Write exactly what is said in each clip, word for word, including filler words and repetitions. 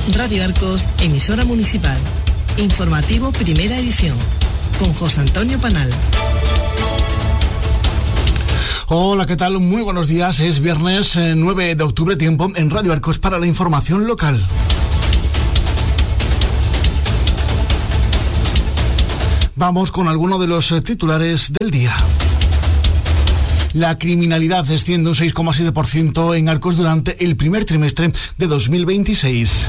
Radio Arcos, emisora municipal. Informativo Primera Edición, con José Antonio Panal. Hola, ¿qué tal? Muy buenos días. Es viernes eh, nueve de octubre, tiempo en Radio Arcos para la información local. Vamos con algunos de los eh, titulares del día. La criminalidad desciende un seis coma siete por ciento en Arcos durante el primer trimestre de dos mil veintiséis.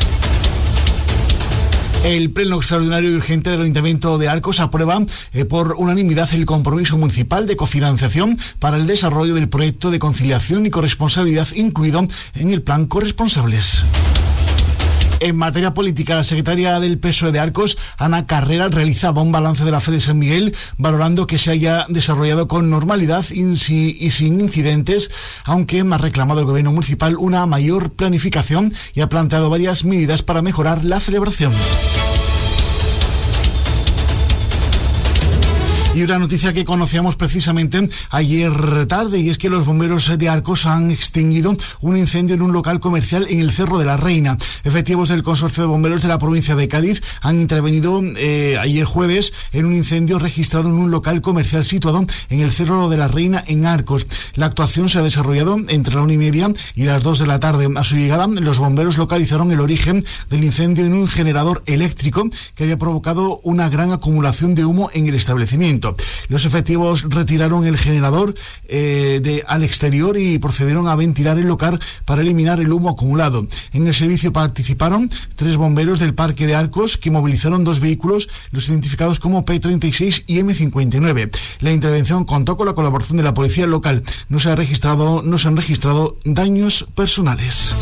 El Pleno Extraordinario y Urgente del Ayuntamiento de Arcos aprueba eh, por unanimidad el compromiso municipal de cofinanciación para el desarrollo del proyecto de conciliación y corresponsabilidad incluido en el Plan Corresponsables. En materia política, la secretaria del P S O E de Arcos, Ana Carrera, realizaba un balance de la Fe de San Miguel, valorando que se haya desarrollado con normalidad y sin incidentes, aunque ha reclamado el gobierno municipal una mayor planificación y ha planteado varias medidas para mejorar la celebración. Y una noticia que conocíamos precisamente ayer tarde, y es que los bomberos de Arcos han extinguido un incendio en un local comercial en el Cerro de la Reina. Efectivos del Consorcio de Bomberos de la provincia de Cádiz han intervenido eh, ayer jueves en un incendio registrado en un local comercial situado en el Cerro de la Reina en Arcos. La actuación se ha desarrollado entre la una y media y las dos de la tarde. A su llegada, los bomberos localizaron el origen del incendio en un generador eléctrico que había provocado una gran acumulación de humo en el establecimiento. Los efectivos retiraron el generador eh, de, al exterior y procedieron a ventilar el local para eliminar el humo acumulado. En el servicio participaron tres bomberos del Parque de Arcos que movilizaron dos vehículos, los identificados como P treinta y seis y M cincuenta y nueve. La intervención contó con la colaboración de la policía local. No se ha registrado, no se han registrado daños personales.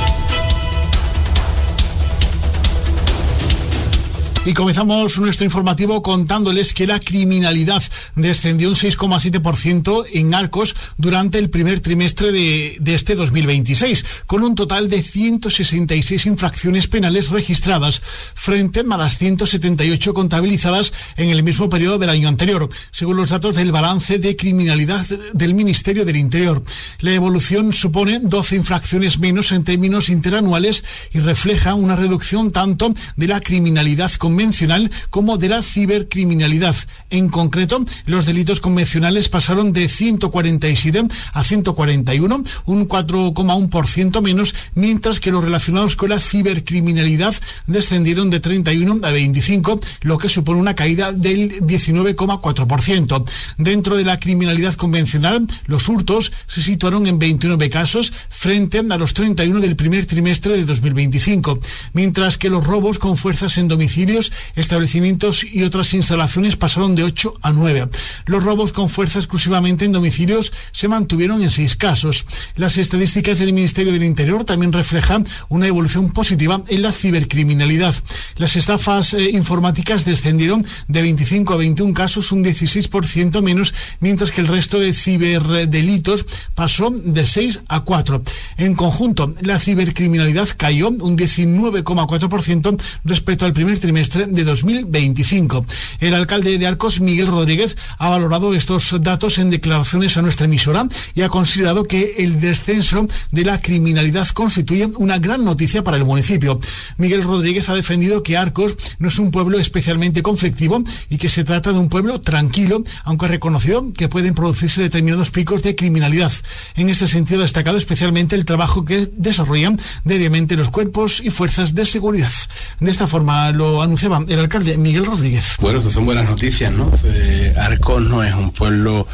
Y comenzamos nuestro informativo contándoles que la criminalidad descendió un seis coma siete por ciento en Arcos durante el primer trimestre de, de este dos mil veintiséis, con un total de ciento sesenta y seis infracciones penales registradas, frente a las ciento setenta y ocho contabilizadas en el mismo periodo del año anterior, según los datos del balance de criminalidad del Ministerio del Interior. La evolución supone doce infracciones menos en términos interanuales y refleja una reducción tanto de la criminalidad convencional como de la cibercriminalidad. En concreto, los delitos convencionales pasaron de ciento cuarenta y siete a ciento cuarenta y uno, un cuatro coma uno por ciento menos, mientras que los relacionados con la cibercriminalidad descendieron de treinta y uno a veinticinco, lo que supone una caída del diecinueve coma cuatro por ciento. Dentro de la criminalidad convencional, los hurtos se situaron en veintinueve casos frente a los treinta y uno del primer trimestre de dos mil veinticinco, mientras que los robos con fuerzas en domicilios, establecimientos y otras instalaciones pasaron de ocho a nueve. Los robos con fuerza exclusivamente en domicilios se mantuvieron en seis casos. Las estadísticas del Ministerio del Interior también reflejan una evolución positiva en la cibercriminalidad. Las estafas eh, informáticas descendieron de veinticinco a veintiún casos, un dieciséis por ciento menos, mientras que el resto de ciberdelitos pasó de seis a cuatro. En conjunto, la cibercriminalidad cayó un diecinueve coma cuatro por ciento respecto al primer trimestre de dos mil veinticinco. El alcalde de Arcos, Miguel Rodríguez, ha valorado estos datos en declaraciones a nuestra emisora y ha considerado que el descenso de la criminalidad constituye una gran noticia para el municipio. Miguel Rodríguez ha defendido que Arcos no es un pueblo especialmente conflictivo y que se trata de un pueblo tranquilo, aunque ha reconocido que pueden producirse determinados picos de criminalidad. En este sentido, ha destacado especialmente el trabajo que desarrollan diariamente los cuerpos y fuerzas de seguridad. De esta forma lo anunciaba el alcalde Miguel Rodríguez. Bueno, estas son buenas noticias, ¿no? Eh, Arcos no es un pueblo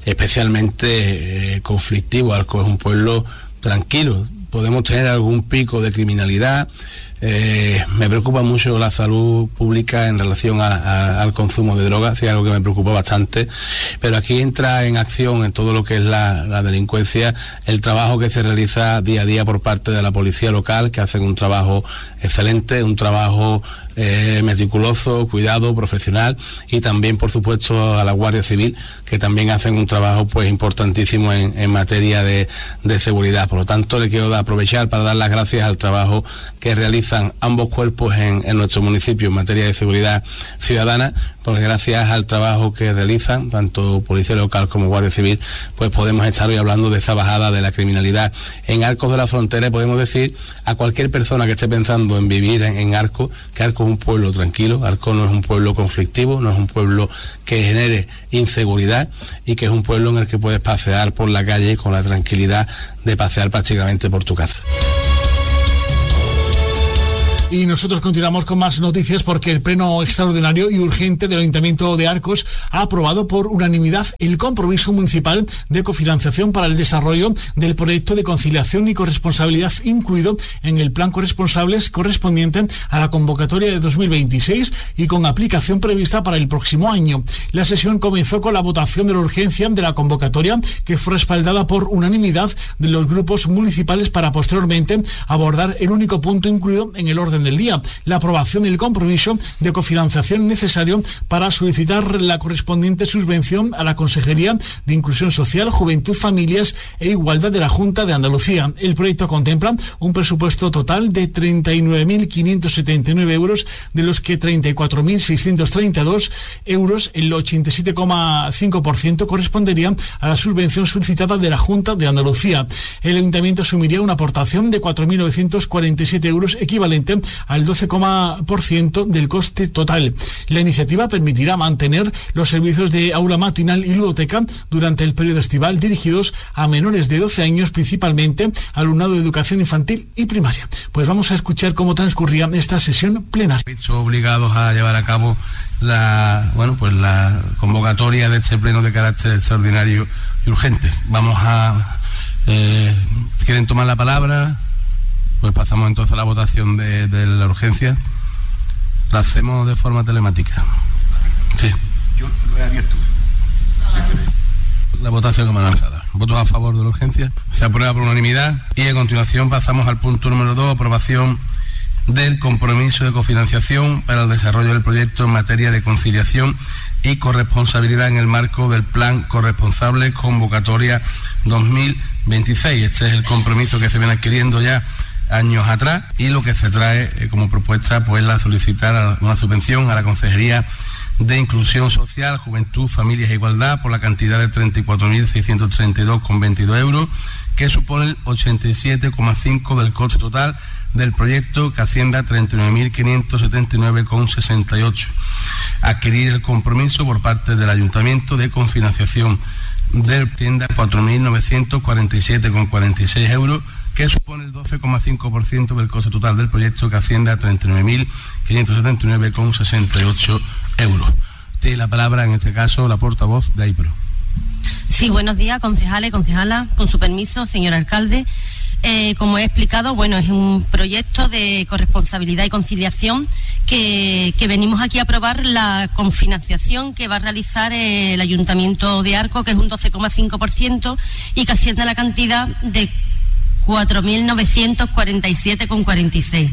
especialmente eh, conflictivo. Arcos es un pueblo tranquilo. Podemos tener algún pico de criminalidad. Eh, me preocupa mucho la salud pública en relación a, a, al consumo de drogas, es algo que me preocupa bastante, pero aquí entra en acción en todo lo que es la, la delincuencia, el trabajo que se realiza día a día por parte de la policía local, que hacen un trabajo excelente, un trabajo eh, meticuloso, cuidado, profesional, y también por supuesto a la Guardia Civil, que también hacen un trabajo pues importantísimo en, en materia de, de seguridad. Por lo tanto, le quiero aprovechar para dar las gracias al trabajo que realiza realizan ambos cuerpos en, en nuestro municipio en materia de seguridad ciudadana, porque gracias al trabajo que realizan, tanto Policía Local como Guardia Civil, pues podemos estar hoy hablando de esa bajada de la criminalidad en Arcos de la Frontera. Y podemos decir a cualquier persona que esté pensando en vivir en, en Arcos, que Arcos es un pueblo tranquilo, Arcos no es un pueblo conflictivo, no es un pueblo que genere inseguridad, y que es un pueblo en el que puedes pasear por la calle con la tranquilidad de pasear prácticamente por tu casa. Y nosotros continuamos con más noticias, porque el Pleno Extraordinario y Urgente del Ayuntamiento de Arcos ha aprobado por unanimidad el compromiso municipal de cofinanciación para el desarrollo del proyecto de conciliación y corresponsabilidad incluido en el plan corresponsables correspondiente a la convocatoria de dos mil veintiséis y con aplicación prevista para el próximo año. La sesión comenzó con la votación de la urgencia de la convocatoria, que fue respaldada por unanimidad de los grupos municipales, para posteriormente abordar el único punto incluido en el orden del día: la aprobación del compromiso de cofinanciación necesario para solicitar la correspondiente subvención a la Consejería de Inclusión Social, Juventud, Familias e Igualdad de la Junta de Andalucía. El proyecto contempla un presupuesto total de treinta y nueve mil quinientos setenta y nueve euros, de los que treinta y cuatro mil seiscientos treinta y dos euros, el ochenta y siete coma cinco por ciento, correspondería a la subvención solicitada de la Junta de Andalucía. El Ayuntamiento asumiría una aportación de cuatro mil novecientos cuarenta y siete euros, equivalente al doce por ciento del coste total. La iniciativa permitirá mantener los servicios de aula matinal y ludoteca durante el periodo estival, dirigidos a menores de doce años, principalmente alumnado de educación infantil y primaria. Pues vamos a escuchar cómo transcurría esta sesión plenaria. Obligados a llevar a cabo la, bueno, pues la convocatoria de este pleno de carácter extraordinario y urgente. Vamos a... Eh, ¿quieren tomar la palabra? Pues pasamos entonces a la votación de, de la urgencia. La hacemos de forma telemática. Sí. Yo lo he abierto. La votación como lanzada. Votos a favor de la urgencia. Se aprueba por unanimidad. Y a continuación pasamos al punto número dos, aprobación del compromiso de cofinanciación para el desarrollo del proyecto en materia de conciliación y corresponsabilidad en el marco del Plan Corresponsable Convocatoria dos mil veintiséis. Este es el compromiso que se viene adquiriendo ya años atrás, y lo que se trae eh, como propuesta, pues la solicitar una subvención a la Consejería de Inclusión Social, Juventud, Familias e Igualdad por la cantidad de treinta y cuatro mil seiscientos treinta y dos coma veintidós euros, que supone el ochenta y siete coma cinco por ciento del coste total del proyecto, que asciende a treinta y nueve mil quinientos setenta y nueve coma sesenta y ocho. Adquirir el compromiso por parte del Ayuntamiento de confinanciación del tienda cuatro mil novecientos cuarenta y siete coma cuarenta y seis euros, que supone el doce coma cinco por ciento del coste total del proyecto, que asciende a treinta y nueve mil quinientos setenta y nueve coma sesenta y ocho euros. Tiene la palabra, en este caso, la portavoz de AIPRO. Sí, buenos días, concejales, concejalas. Con su permiso, señor alcalde. Eh, como he explicado, bueno, es un proyecto de corresponsabilidad y conciliación que, que venimos aquí a aprobar la confinanciación que va a realizar eh, el Ayuntamiento de Arcos, que es un doce coma cinco por ciento y que asciende a la cantidad de cuatro mil novecientos cuarenta y siete coma cuarenta y seis.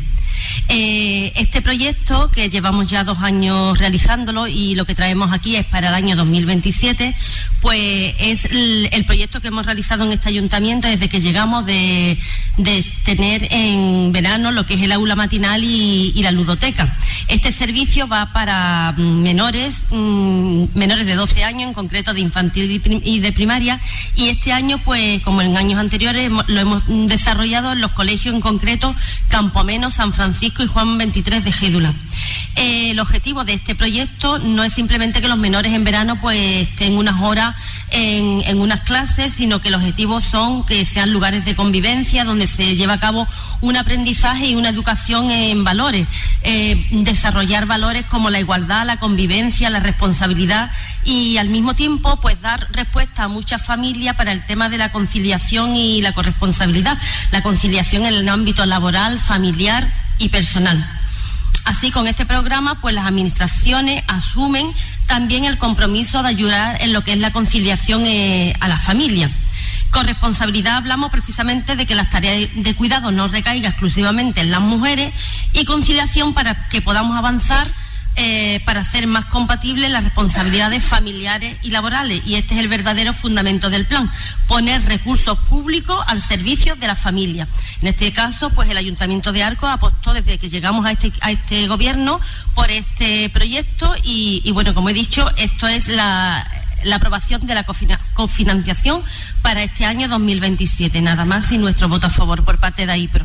Eh, este proyecto, que llevamos ya dos años realizándolo y lo que traemos aquí es para el año dos mil veintisiete, pues es el, el proyecto que hemos realizado en este ayuntamiento desde que llegamos, de, de tener en verano lo que es el aula matinal y, y la ludoteca. Este servicio va para menores, mmm, menores de doce años, en concreto de infantil y de primaria, y este año, pues como en años anteriores, lo hemos desarrollado en los colegios, en concreto Campomeno, San Francisco y Juan veintitrés de Gédula. Eh, el objetivo de este proyecto no es simplemente que los menores en verano pues estén unas horas en, en unas clases, sino que los objetivos son que sean lugares de convivencia donde se lleva a cabo un aprendizaje y una educación en valores, eh, desarrollar valores como la igualdad, la convivencia, la responsabilidad, y al mismo tiempo pues dar respuesta a muchas familias para el tema de la conciliación y la corresponsabilidad, la conciliación en el ámbito laboral, familiar y personal. Así, con este programa, pues las administraciones asumen también el compromiso de ayudar en lo que es la conciliación eh, a la familia. Con responsabilidad hablamos precisamente de que las tareas de cuidado no recaigan exclusivamente en las mujeres, y conciliación para que podamos avanzar eh, para hacer más compatibles las responsabilidades familiares y laborales. Y este es el verdadero fundamento del plan, poner recursos públicos al servicio de la familia. En este caso, pues el Ayuntamiento de Arcos apostó desde que llegamos a este, a este gobierno por este proyecto y, y bueno, como he dicho, esto es la... la aprobación de la cofinanciación para este año dos mil veintisiete. Nada más y nuestro voto a favor por parte de AIPRO.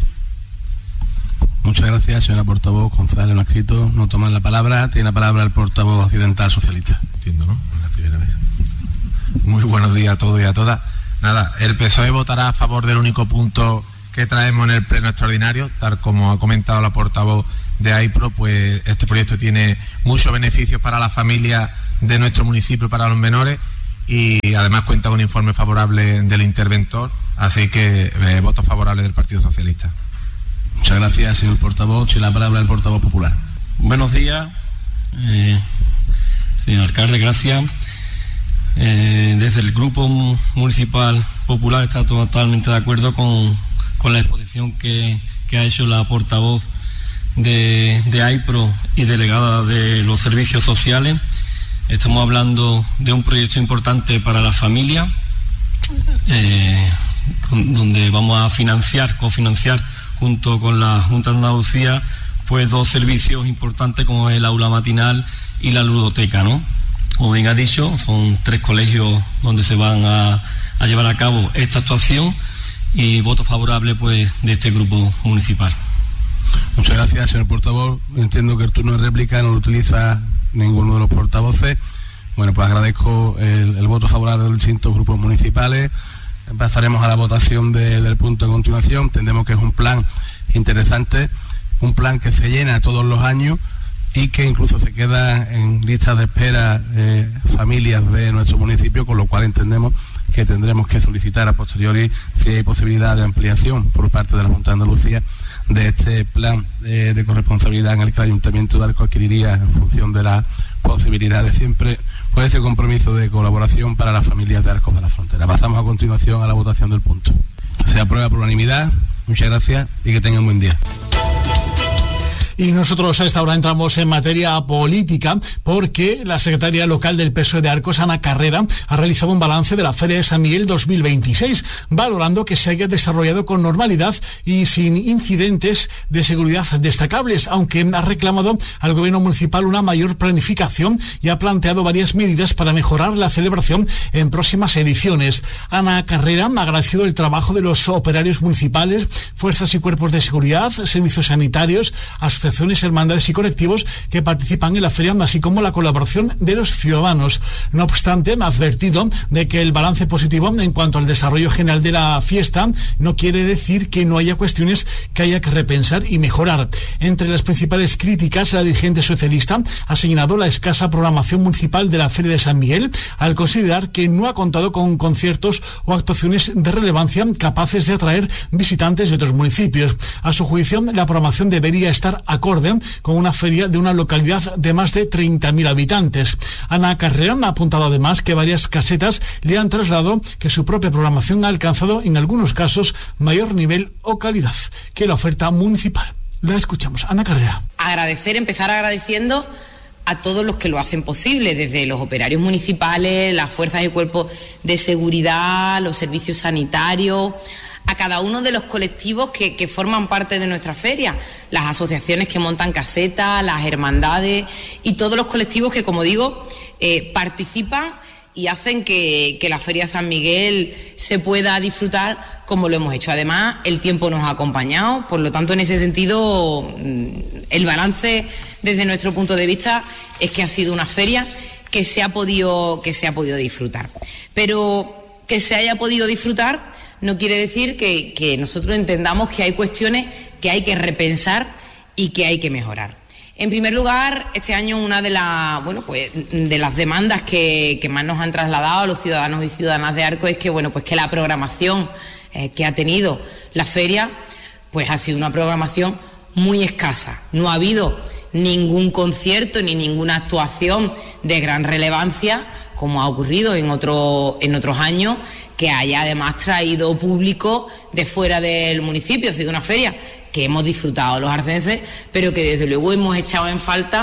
Muchas gracias, señora portavoz. González no ha escrito, no toma la palabra. Tiene la palabra el portavoz occidental socialista. Entiendo, ¿no? La primera vez. Muy buenos días a todos y a todas. Nada, el P S O E votará a favor del único punto que traemos en el pleno extraordinario, tal como ha comentado la portavoz de AIPRO. Pues este proyecto tiene muchos beneficios para las familias de nuestro municipio, para los menores, y además cuenta con un informe favorable del interventor, así que eh, voto favorable del Partido Socialista. Muchas gracias, señor portavoz. Tiene la palabra el portavoz popular. Buenos días, eh, señor alcalde, gracias. Eh, desde el Grupo Municipal Popular está totalmente de acuerdo con, con la exposición que, que ha hecho la portavoz de, de AIPRO y delegada de los servicios sociales. Estamos hablando de un proyecto importante para la familia, eh, con, donde vamos a financiar, cofinanciar junto con la Junta de Andalucía, pues dos servicios importantes como es el aula matinal y la ludoteca, ¿no? Como bien ha dicho, son tres colegios donde se van a, a llevar a cabo esta actuación y voto favorable pues de este grupo municipal. Muchas gracias, señor portavoz. Entiendo que el turno de réplica no lo utiliza ninguno de los portavoces. Bueno, pues agradezco el, el voto favorable de los distintos grupos municipales. Pasaremos a la votación de, del punto de continuación. Entendemos que es un plan interesante, un plan que se llena todos los años y que incluso se queda en listas de espera eh, familias de nuestro municipio, con lo cual entendemos que tendremos que solicitar a posteriori si hay posibilidad de ampliación por parte de la Junta de Andalucía de este plan eh, de corresponsabilidad en el que el Ayuntamiento de Arcos adquiriría en función de las posibilidades, siempre por ese compromiso de colaboración para las familias de Arcos de la Frontera. Pasamos a continuación a la votación del punto. Se aprueba por unanimidad. Muchas gracias y que tengan buen día. Y nosotros a esta hora entramos en materia política porque la secretaria local del P S O E de Arcos, Ana Carrera, ha realizado un balance de la Feria de San Miguel dos mil veintiséis, valorando que se haya desarrollado con normalidad y sin incidentes de seguridad destacables, aunque ha reclamado al gobierno municipal una mayor planificación y ha planteado varias medidas para mejorar la celebración en próximas ediciones. Ana Carrera ha agradecido el trabajo de los operarios municipales, fuerzas y cuerpos de seguridad, servicios sanitarios, asociaciones, hermandades y colectivos que participan en la feria, así como la colaboración de los ciudadanos. No obstante, ha advertido de que el balance positivo en cuanto al desarrollo general de la fiesta no quiere decir que no haya cuestiones que haya que repensar y mejorar. Entre las principales críticas, la dirigente socialista ha señalado la escasa programación municipal de la Feria de San Miguel, al considerar que no ha contado con conciertos o actuaciones de relevancia capaces de atraer visitantes de otros municipios. A su juicio, la programación debería estar acorde con una feria de una localidad de más de treinta mil habitantes. Ana Carrera ha apuntado además que varias casetas le han trasladado que su propia programación ha alcanzado en algunos casos mayor nivel o calidad que la oferta municipal. La escuchamos. Ana Carrera. Agradecer, empezar agradeciendo a todos los que lo hacen posible, desde los operarios municipales, las fuerzas y cuerpos de seguridad, los servicios sanitarios, a cada uno de los colectivos que, que forman parte de nuestra feria, las asociaciones que montan casetas, las hermandades y todos los colectivos que, como digo, eh, participan y hacen que, que la Feria San Miguel se pueda disfrutar como lo hemos hecho. Además, el tiempo nos ha acompañado, por lo tanto, en ese sentido, el balance desde nuestro punto de vista es que ha sido una feria que se ha podido, que se ha podido disfrutar. Pero que se haya podido disfrutar no quiere decir que, que nosotros entendamos que hay cuestiones que hay que repensar y que hay que mejorar. En primer lugar, este año una de, la, bueno, pues, de las demandas que, que más nos han trasladado los ciudadanos y ciudadanas de Arcos es que, bueno, pues que la programación eh, que ha tenido la feria pues ha sido una programación muy escasa. No ha habido ningún concierto ni ninguna actuación de gran relevancia, como ha ocurrido en, otro, en otros años, que haya además traído público de fuera del municipio. Ha sido una feria que hemos disfrutado los arcenses, pero que desde luego hemos echado en falta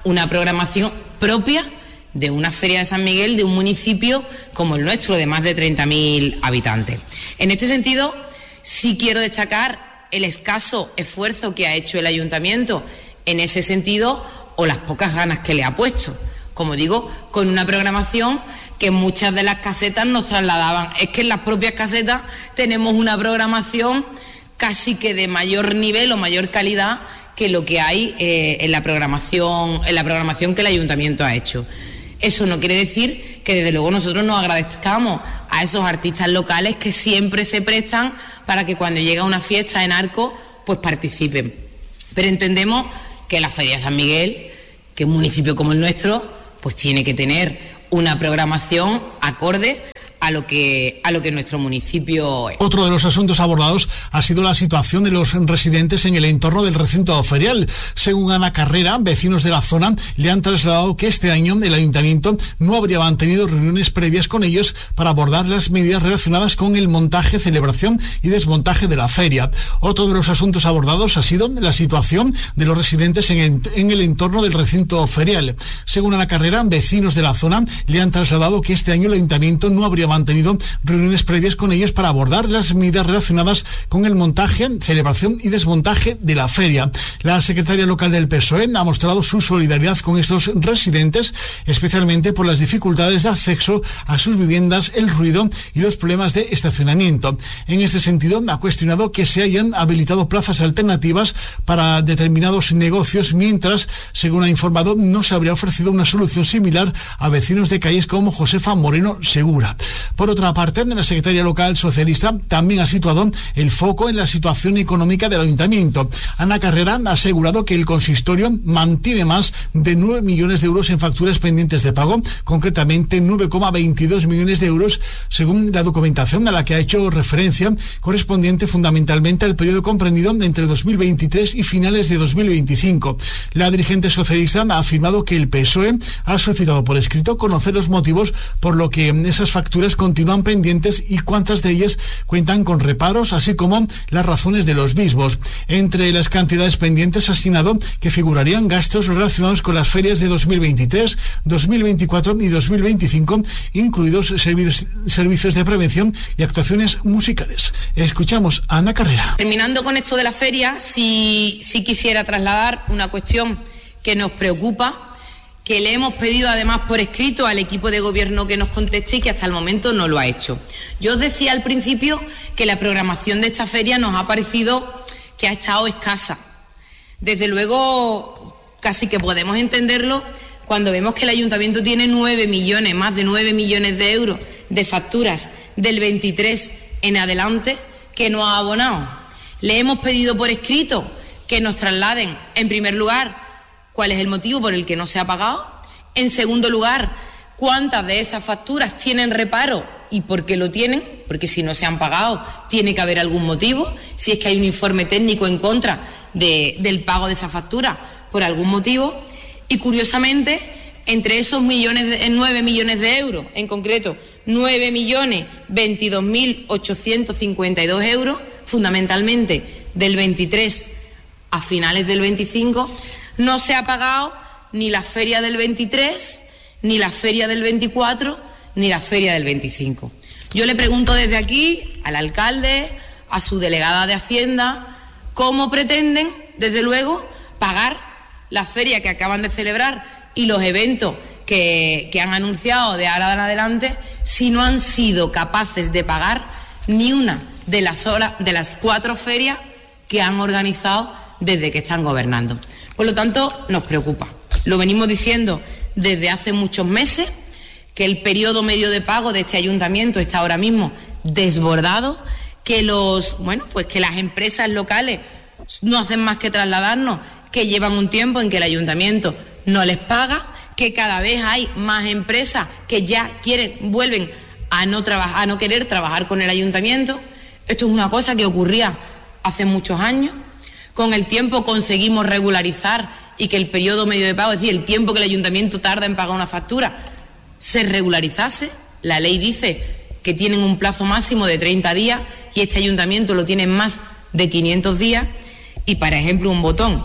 una programación propia de una feria de San Miguel de un municipio como el nuestro, de más de treinta mil habitantes. En este sentido, sí quiero destacar el escaso esfuerzo que ha hecho el ayuntamiento en ese sentido, o las pocas ganas que le ha puesto. Como digo, con una programación que muchas de las casetas nos trasladaban. Es que en las propias casetas tenemos una programación casi que de mayor nivel o mayor calidad que lo que hay eh, en la programación, en la programación que el ayuntamiento ha hecho. Eso no quiere decir que desde luego nosotros nos agradezcamos a esos artistas locales que siempre se prestan para que cuando llega una fiesta en Arcos, pues participen. Pero entendemos que la Feria de San Miguel, que un municipio como el nuestro, pues tiene que tener una programación acorde a lo que a lo que nuestro municipio es. Otro de los asuntos abordados ha sido la situación de los residentes en el entorno del recinto ferial. Según Ana Carrera, vecinos de la zona le han trasladado que este año el ayuntamiento no habría mantenido reuniones previas con ellos para abordar las medidas relacionadas con el montaje, celebración y desmontaje de la feria. Otro de los asuntos abordados ha sido la situación de los residentes en el, en el entorno del recinto ferial. Según Ana Carrera, vecinos de la zona le han trasladado que este año el ayuntamiento no habría mantenido reuniones previas con ellos para abordar las medidas relacionadas con el montaje, celebración y desmontaje de la feria. La secretaria local del P S O E ha mostrado su solidaridad con estos residentes, especialmente por las dificultades de acceso a sus viviendas, el ruido y los problemas de estacionamiento. En este sentido, ha cuestionado que se hayan habilitado plazas alternativas para determinados negocios, mientras, según ha informado, no se habría ofrecido una solución similar a vecinos de calles como Josefa Moreno Segura. Por otra parte, la secretaria local socialista también ha situado el foco en la situación económica del ayuntamiento. Ana Carrera ha asegurado que el consistorio mantiene más de nueve millones de euros en facturas pendientes de pago, concretamente nueve coma veintidós millones de euros, según la documentación a la que ha hecho referencia, correspondiente fundamentalmente al periodo comprendido entre dos mil veintitrés y finales de dos mil veinticinco. La dirigente socialista ha afirmado que el P S O E ha solicitado por escrito conocer los motivos por lo que esas facturas continúan pendientes y cuántas de ellas cuentan con reparos, así como las razones de los mismos. Entre las cantidades pendientes ha asignado que figurarían gastos relacionados con las ferias de dos mil veintitrés, dos mil veinticuatro y dos mil veinticinco, incluidos servicios, servicios de prevención y actuaciones musicales. Escuchamos a Ana Carrera. Terminando con esto de la feria, sí, sí quisiera trasladar una cuestión que nos preocupa, que le hemos pedido además por escrito al equipo de gobierno que nos conteste y que hasta el momento no lo ha hecho. Yo os decía al principio que la programación de esta feria nos ha parecido que ha estado escasa. Desde luego, casi que podemos entenderlo cuando vemos que el ayuntamiento tiene nueve millones, más de nueve millones de euros de facturas del veintitrés en adelante que no ha abonado. Le hemos pedido por escrito que nos trasladen, en primer lugar, cuál es el motivo por el que no se ha pagado. En segundo lugar, cuántas de esas facturas tienen reparo y por qué lo tienen, porque si no se han pagado tiene que haber algún motivo, si es que hay un informe técnico en contra de, del pago de esa factura por algún motivo. Y curiosamente, entre esos millones de, nueve millones de euros, en concreto nueve millones veintidós mil ochocientos cincuenta y dos euros, fundamentalmente del veintitrés a finales del veinticinco, no se ha pagado ni la feria del veintitrés, ni la feria del veinticuatro, ni la feria del veinticinco. Yo le pregunto desde aquí al alcalde, a su delegada de Hacienda, cómo pretenden, desde luego, pagar la feria que acaban de celebrar y los eventos que, que han anunciado de ahora en adelante, si no han sido capaces de pagar ni una de las, horas, de las cuatro ferias que han organizado desde que están gobernando. Por lo tanto, nos preocupa. Lo venimos diciendo desde hace muchos meses, que el periodo medio de pago de este ayuntamiento está ahora mismo desbordado, que los, bueno, pues que las empresas locales no hacen más que trasladarnos, que llevan un tiempo en que el ayuntamiento no les paga, que cada vez hay más empresas que ya quieren, vuelven a no trabajar, a no querer trabajar con el ayuntamiento. Esto es una cosa que ocurría hace muchos años. Con el tiempo conseguimos regularizar y que el periodo medio de pago, es decir, el tiempo que el ayuntamiento tarda en pagar una factura, se regularizase. La ley dice que tienen un plazo máximo de treinta días y este ayuntamiento lo tiene en más de quinientos días. Y, por ejemplo, un botón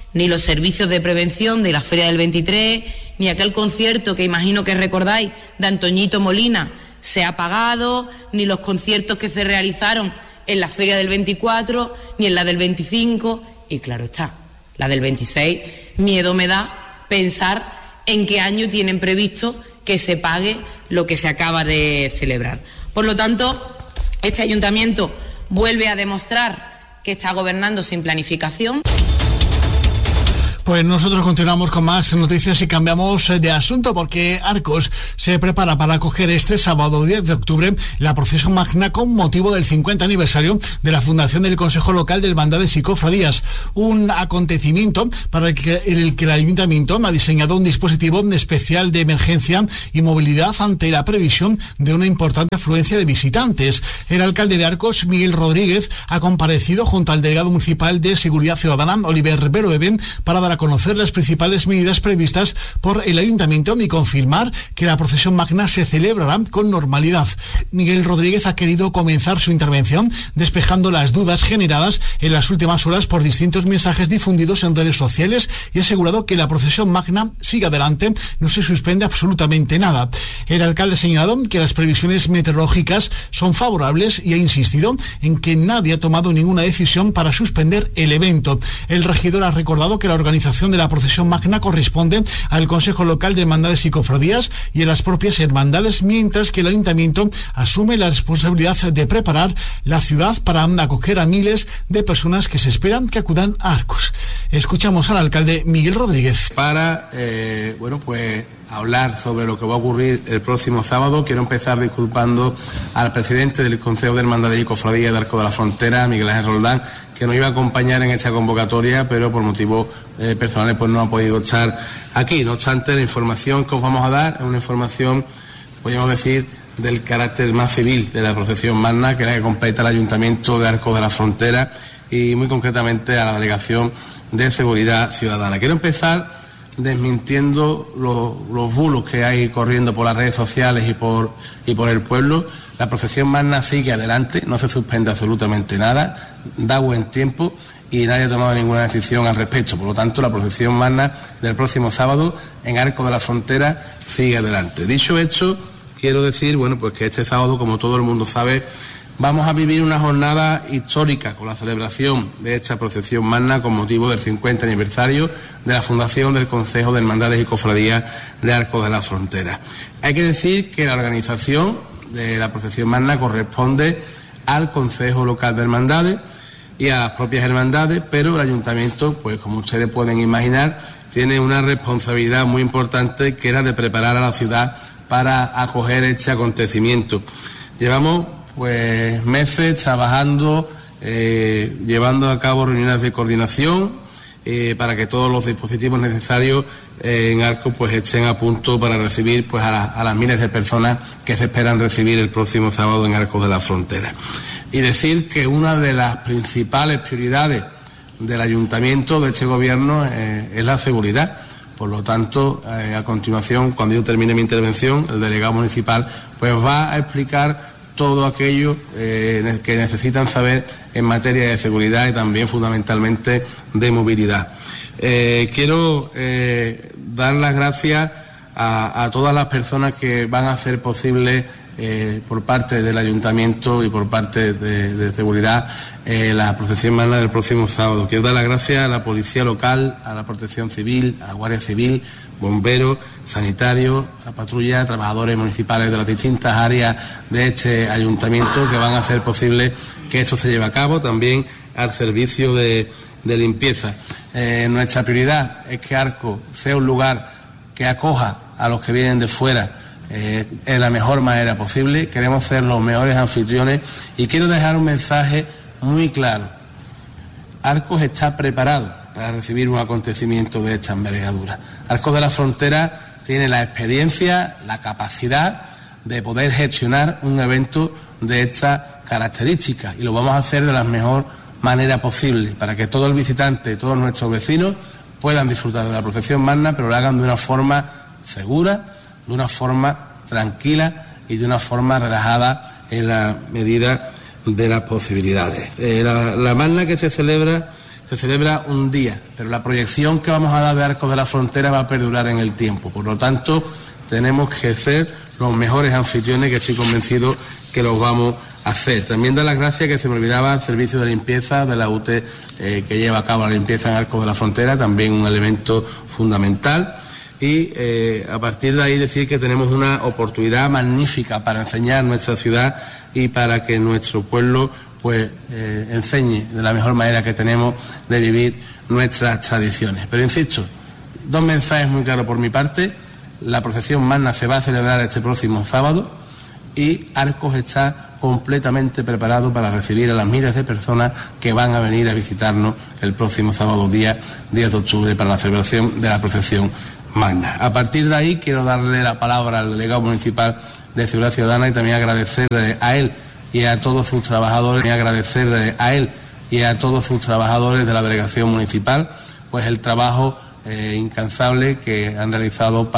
ni los servicios de prevención de la Feria del veintitrés, ni aquel concierto que imagino que recordáis de Antoñito Molina se ha pagado, ni los conciertos que se realizaron en la Feria del veinticuatro, ni en la del veinticinco, y claro está, la del veintiséis, miedo me da pensar en qué año tienen previsto que se pague lo que se acaba de celebrar. Por lo tanto, este ayuntamiento vuelve a demostrar que está gobernando sin planificación. Pues nosotros continuamos con más noticias y cambiamos de asunto porque Arcos se prepara para acoger este sábado diez de octubre la procesión magna con motivo del cincuenta aniversario de la fundación del Consejo Local de Hermandades y Cofradías. Un acontecimiento para el que, el que el Ayuntamiento ha diseñado un dispositivo especial de emergencia y movilidad ante la previsión de una importante afluencia de visitantes. El alcalde de Arcos, Miguel Rodríguez, ha comparecido junto al delegado municipal de Seguridad Ciudadana, Oliver Beroeben, para dar a conocer las principales medidas previstas por el Ayuntamiento y confirmar que la procesión magna se celebrará con normalidad. Miguel Rodríguez ha querido comenzar su intervención despejando las dudas generadas en las últimas horas por distintos mensajes difundidos en redes sociales y ha asegurado que la procesión magna sigue adelante, no se suspende absolutamente nada. El alcalde ha señalado que las previsiones meteorológicas son favorables y ha insistido en que nadie ha tomado ninguna decisión para suspender el evento. El regidor ha recordado que la organización de la procesión magna corresponde al Consejo Local de Hermandades y Cofradías y a las propias hermandades, mientras que el Ayuntamiento asume la responsabilidad de preparar la ciudad para acoger a miles de personas que se esperan que acudan a Arcos. Escuchamos al alcalde Miguel Rodríguez. Para, eh, bueno, pues hablar sobre lo que va a ocurrir el próximo sábado, quiero empezar disculpando al presidente del Consejo de Hermandades y Cofradías de Arcos de la Frontera, Miguel Ángel Roldán, que nos iba a acompañar en esta convocatoria, pero por motivos eh, personales pues no ha podido estar aquí. No obstante, la información que os vamos a dar es una información, podríamos decir, del carácter más civil de la procesión magna, que es la que completa el Ayuntamiento de Arcos de la Frontera y muy concretamente a la Delegación de Seguridad Ciudadana. Quiero empezar desmintiendo los, los bulos que hay corriendo por las redes sociales y por, y por el pueblo. La procesión magna sigue adelante, no se suspende absolutamente nada, da buen tiempo y nadie ha tomado ninguna decisión al respecto. Por lo tanto, la procesión magna del próximo sábado en Arcos de la Frontera sigue adelante. Dicho esto, quiero decir, bueno, pues que este sábado, como todo el mundo sabe, vamos a vivir una jornada histórica con la celebración de esta procesión magna con motivo del cincuenta aniversario de la fundación del Consejo de Hermandades y Cofradías de Arcos de la Frontera. Hay que decir que la organización de la procesión magna corresponde al Consejo Local de Hermandades y a las propias hermandades, pero el Ayuntamiento, pues como ustedes pueden imaginar, tiene una responsabilidad muy importante, que era de preparar a la ciudad para acoger este acontecimiento. Llevamos pues meses trabajando, eh, llevando a cabo reuniones de coordinación eh, para que todos los dispositivos necesarios eh, en Arcos pues estén a punto para recibir pues a, la, a las miles de personas que se esperan recibir el próximo sábado en Arcos de la Frontera. Y decir que una de las principales prioridades del Ayuntamiento, de este Gobierno, eh, es la seguridad. Por lo tanto, eh, a continuación, cuando yo termine mi intervención, el delegado municipal pues va a explicar todo aquello eh, que necesitan saber en materia de seguridad y también fundamentalmente de movilidad. Eh, quiero eh, dar las gracias a, a todas las personas que van a hacer posible eh, por parte del Ayuntamiento y por parte de, de seguridad eh, la procesión magna del próximo sábado. Quiero dar las gracias a la Policía Local, a la Protección Civil, a la Guardia Civil, bomberos, sanitarios, a patrulla, trabajadores municipales de las distintas áreas de este ayuntamiento que van a hacer posible que esto se lleve a cabo, también al servicio de, de limpieza. Eh, nuestra prioridad es que Arcos sea un lugar que acoja a los que vienen de fuera eh, de la mejor manera posible. Queremos ser los mejores anfitriones y quiero dejar un mensaje muy claro. Arcos está preparado para recibir un acontecimiento de esta envergadura. Arcos de la Frontera tiene la experiencia, la capacidad de poder gestionar un evento de estas características y lo vamos a hacer de la mejor manera posible para que todo el visitante, todos nuestros vecinos puedan disfrutar de la procesión magna, pero lo hagan de una forma segura, de una forma tranquila y de una forma relajada en la medida de las posibilidades. Eh, la, la magna que se celebra se celebra un día, pero la proyección que vamos a dar de Arcos de la Frontera va a perdurar en el tiempo. Por lo tanto, tenemos que ser los mejores anfitriones, que estoy convencido que los vamos a hacer. También dar las gracias, que se me olvidaba, al servicio de limpieza de la U T E, eh, que lleva a cabo la limpieza en Arcos de la Frontera, también un elemento fundamental. Y eh, a partir de ahí decir que tenemos una oportunidad magnífica para enseñar nuestra ciudad y para que nuestro pueblo pues eh, enseñe de la mejor manera que tenemos de vivir nuestras tradiciones. Pero insisto, dos mensajes muy claros por mi parte: la procesión magna se va a celebrar este próximo sábado y Arcos está completamente preparado para recibir a las miles de personas que van a venir a visitarnos el próximo sábado día diez de octubre para la celebración de la procesión magna. A partir de ahí quiero darle la palabra al delegado municipal de Seguridad Ciudadana y también agradecerle a él y a todos sus trabajadores, y agradecerle a él y a todos sus trabajadores de la delegación municipal, pues el trabajo eh, incansable que han realizado para